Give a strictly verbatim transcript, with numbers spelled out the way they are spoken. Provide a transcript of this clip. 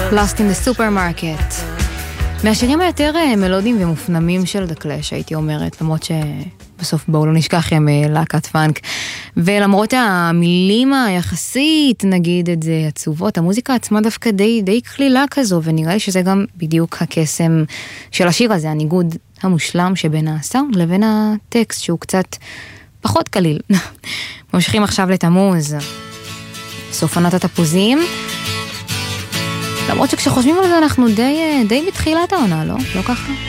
Lost in the Supermarket. מהשירים היותר מלודיים ומופנמים של The Clash, הייתי אומרת, למרות שבסוף בואו לא נשכח הם להקת פאנק, ולמרות המילים היחסית, נגיד את זה, עצובות, המוזיקה עצמה דווקא די, די כלילה כזו, ונראה לי שזה גם בדיוק הקסם של השיר הזה, הניגוד המושלם שבין הסאונד לבין הטקסט, שהוא קצת פחות כליל. ממשיכים עכשיו לתמוז, סוף עונת התפוזים, למרות שכשחושבים על זה אנחנו די, די בתחילת העונה, לא? לא ככה?